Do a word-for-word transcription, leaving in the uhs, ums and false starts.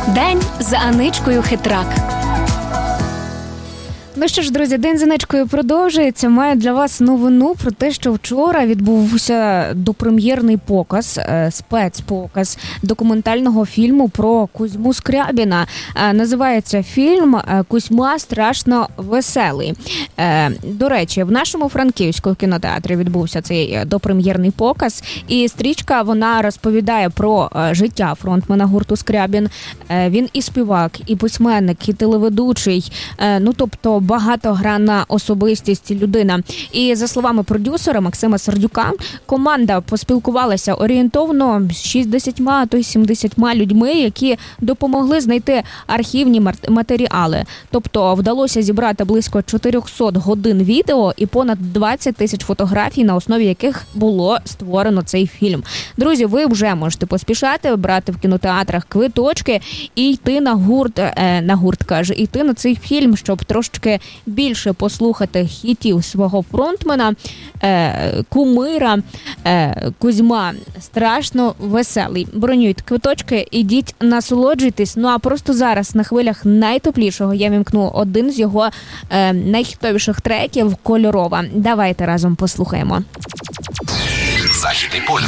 День з Аничкою Хитрак. Ну що ж, друзі, День з Аничкою продовжується. Маю для вас новину про те, що вчора відбувся допрем'єрний показ, спецпоказ документального фільму про Кузьму Скрябіна. Називається фільм «Кузьма страшно веселий». До речі, в нашому Франківському кінотеатрі відбувся цей допрем'єрний показ. І стрічка, вона розповідає про життя фронтмена гурту Скрябін. Він і співак, і письменник, і телеведучий. Ну, тобто, багатогранна особистість, людина. І за словами продюсера Максима Сердюка, команда поспілкувалася орієнтовно з шістдесятьма, а то й сімдесятьма людьми, які допомогли знайти архівні матеріали. Тобто вдалося зібрати близько чотириста годин відео і понад двадцять тисяч фотографій, на основі яких було створено цей фільм. Друзі, ви вже можете поспішати, брати в кінотеатрах квиточки і йти на гурт, е, на гурт, каже, йти на цей фільм, щоб трошки більше послухати хітів свого фронтмена, е, кумира, е, Кузьма страшно веселий. Бронюйте квиточки, ідіть, насолоджуйтесь. Ну а просто зараз на хвилях найтоплішого я вімкну один з його е, найхітовіших треків «Кольорова». Давайте разом послухаємо. Західний полюс.